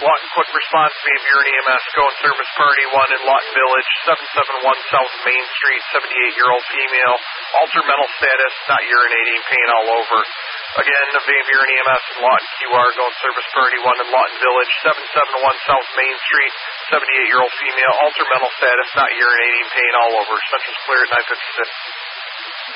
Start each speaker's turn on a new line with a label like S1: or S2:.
S1: Lawton Quick Response, Van Buren EMS, go and service priority 1 in Lawton Village, 771 South Main Street, 78-year-old female, altered mental status, not urinating, pain all over. Again, Van Buren EMS and Lawton QR, go and service priority 1 in Lawton Village, 771 South Main Street, 78-year-old female, altered mental status, not urinating, pain all over. Central's clear at 956.